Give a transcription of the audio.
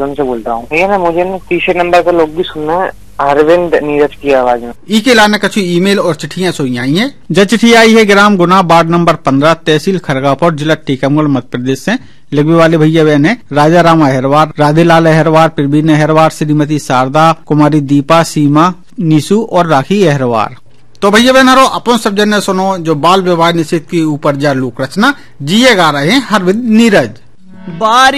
से बोल रहा हूँ। भैया ना मुझे ना तीसरे नंबर का लोग भी सुनना है, अरविंद नीरज की आवाज में। ई के अलावा कछु ईमेल और चिट्ठियां सोई आई हैं। जो चिट्ठी आई है ग्राम गुना, वार्ड नंबर 15, तहसील खरगापुर, जिला टीकमगढ़, मध्य प्रदेश से। लिखने वाले भैया बहन है राजा राम अहिरवार, राधेलाल अहिरवार, प्रवीण अहिरवार, श्रीमती शारदा, कुमारी दीपा, सीमा, निशु और राखी अहिरवार। तो भैया बहनों, अपन सब जन ने सुनो जो बाल विवाह निषेध के ऊपर जा लोक रचना जिए गा रहे हैं अरविंद नीरज।